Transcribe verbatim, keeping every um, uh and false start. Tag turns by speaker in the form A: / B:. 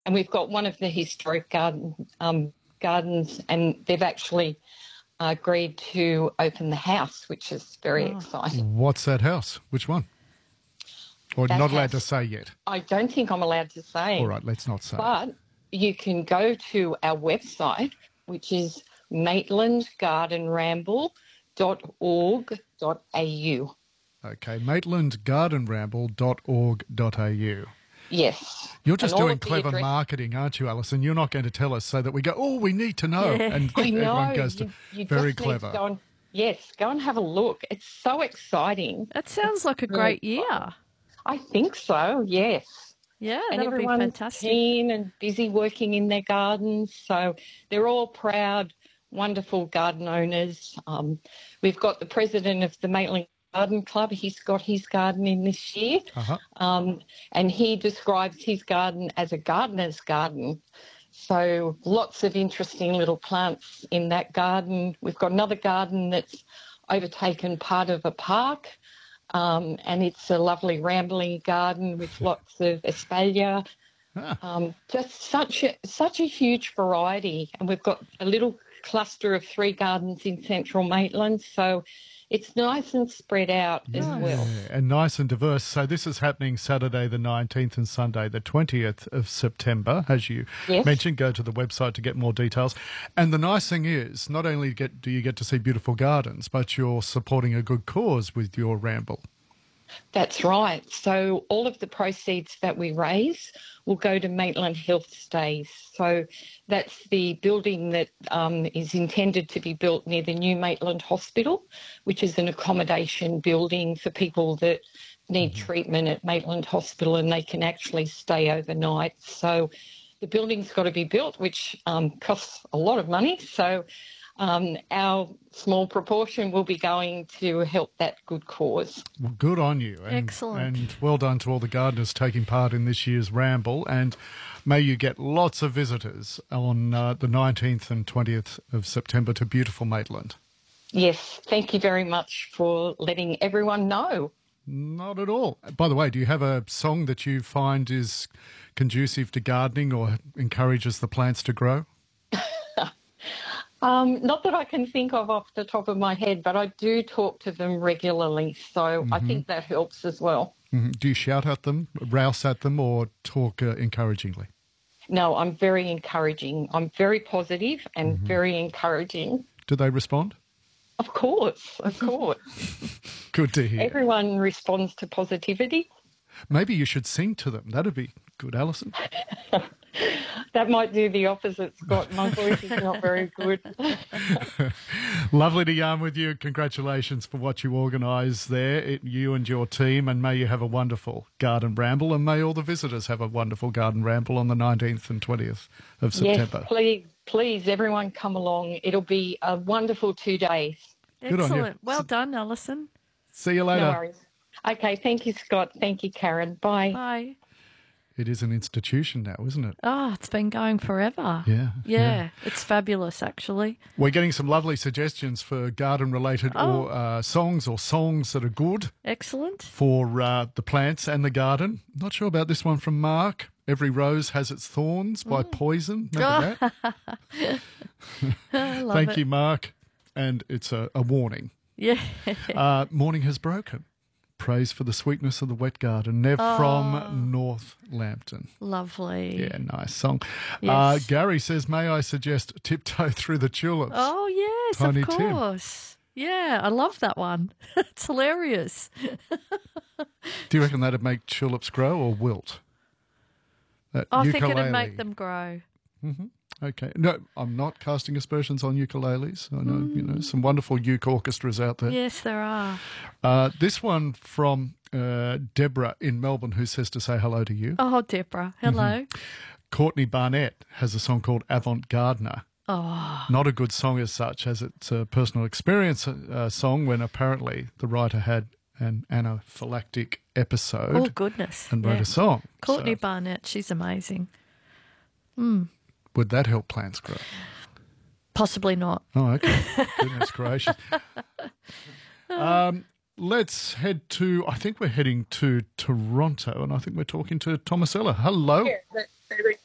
A: and we've got one of the historic garden um, gardens, and they've actually uh, agreed to open the house, which is very
B: Oh.
A: exciting.
C: What's that house? Which one? Or
A: That
C: not allowed to
A: house-
C: say yet?
A: I don't think I'm allowed to say.
C: All right, let's not say.
A: But you can go to our website, which is maitland garden ramble dot org dot a u.
C: Okay, maitland garden ramble dot org dot a u.
A: Yes.
C: You're just
A: And all
C: doing
A: of the
C: clever
A: address-
C: marketing, aren't you, Alison? You're not going to tell us so that we go, oh, we need to know.
B: Yeah.
C: And
A: I know.
C: everyone goes to,
A: you, you
C: very
A: just need
C: clever.
A: to go and, yes, go and have a look. It's so exciting.
B: That sounds like a great year.
A: I think so, yes.
B: Yeah,
A: And
B: that'll be
A: everyone's
B: fantastic.
A: keen and busy working in their gardens. So they're all proud, wonderful garden owners. Um, we've got the president of the Maitland Garden Club. He's got his garden in this year.
C: Uh-huh.
A: Um, and he describes his garden as a gardener's garden. So lots of interesting little plants in that garden. We've got another garden that's overtaken part of a park. Um, and it's a lovely rambling garden with lots of espalier.
C: Ah.
A: Um, just such a, such a huge variety. And we've got a little cluster of three gardens in central Maitland. So it's nice and spread out as well.
C: Yeah, and nice and diverse. So this is happening Saturday the nineteenth and Sunday the twentieth of September. As you
A: Yes.
C: mentioned, go to the website to get more details. And the nice thing is, not only get do you get to see beautiful gardens, but you're supporting a good cause with your ramble.
A: That's right. So all of the proceeds that we raise will go to Maitland Health Stays. So that's the building that um, is intended to be built near the new Maitland Hospital, which is an accommodation building for people that need treatment at Maitland Hospital, and they can actually stay overnight. So the building's got to be built, which um, costs a lot of money. So um, our small proportion will be going to help that good cause.
C: Well, good on you. And,
B: Excellent.
C: And well done to all the gardeners taking part in this year's ramble. And may you get lots of visitors on uh, the nineteenth and twentieth of September to beautiful Maitland.
A: Yes, thank you very much for letting everyone know.
C: Not at all. By the way, do you have a song that you find is conducive to gardening or encourages the plants to grow?
A: Um, not that I can think of off the top of my head, but I do talk to them regularly, so I think that helps as well.
C: Mhm. Do you shout at them, rouse at them, or talk uh, encouragingly?
A: No, I'm very encouraging. I'm very positive and very encouraging.
C: Do they respond?
A: Of course, of course.
C: Good to hear.
A: Everyone responds to positivity.
C: Maybe you should sing to them. That'd be good, Alison.
A: That might do the opposite, Scott. My voice is not very good.
C: Lovely to yarn with you. Congratulations for what you organise there, it, you and your team, and may you have a wonderful garden ramble, and may all the visitors have a wonderful garden ramble on the nineteenth and twentieth of September.
A: Yes, please, please, everyone come along. It'll be a wonderful two days.
C: Good on you.
B: Excellent. Well done, Alison.
C: See you later.
A: No worries. Okay, thank you, Scott. Thank you, Karen. Bye.
B: Bye.
C: It is an institution now, isn't it?
B: Oh, it's been going forever.
C: Yeah,
B: Yeah,
C: yeah.
B: it's fabulous, actually.
C: We're getting some lovely suggestions for garden-related
B: Oh.
C: or uh, songs or songs that are good
B: Excellent.
C: for uh, the plants and the garden. Not sure about this one from Mark. Every Rose Has Its Thorns by Poison. Remember that?
B: I love
C: Thank
B: it.
C: you, Mark. And it's a, a warning.
B: Yeah.
C: Uh, Morning Has Broken. Praise for the Sweetness of the Wet Garden. Nev
B: Oh.
C: from North Lambton.
B: Lovely.
C: Yeah, nice song.
B: Yes.
C: Uh, Gary says, may I suggest Tiptoe Through the Tulips?
B: Oh, yes,
C: Tiny
B: of
C: Tim.
B: course. Yeah, I love that one. It's hilarious.
C: Do you reckon that'd make tulips grow or wilt? That
B: I think
C: ukulele.
B: it'd make them grow.
C: Okay. No, I'm not casting aspersions on ukuleles. I know, you know, some wonderful uke orchestras out there.
B: Yes, there are.
C: Uh, this one from uh, Deborah in Melbourne, who says to say hello to you.
B: Oh, Deborah. Hello.
C: Courtney Barnett has a song called Avant Gardener.
B: Oh,
C: Not a good song as such, as it's a personal experience uh, song when apparently the writer had an anaphylactic episode
B: oh goodness.
C: and wrote
B: Yeah.
C: a song.
B: Courtney
C: So
B: Barnett, she's amazing.
C: would that help plants grow?
B: Possibly not.
C: Oh, okay. Goodness gracious. Um, let's head to, I think we're heading to Toronto, and I think we're talking to Thomasella. Hello.
D: Yeah, that, that,